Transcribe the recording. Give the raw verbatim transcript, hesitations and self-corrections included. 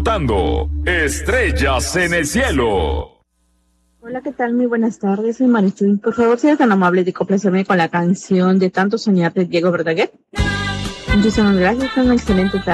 Dando Estrellas en el Cielo. Hola, ¿qué tal? Muy buenas tardes, soy Marichuy. Por favor, sea tan amable de complacerme con la canción de Tanto Soñar de Diego Verdaguer. Muchísimas gracias, una excelente tarde.